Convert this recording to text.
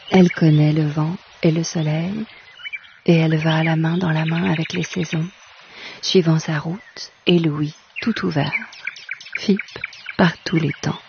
Elle connaît le vent et le soleil, et elle va la main dans la main avec les saisons, suivant sa route et l'ouïe tout ouvert, Fippe par tous les temps.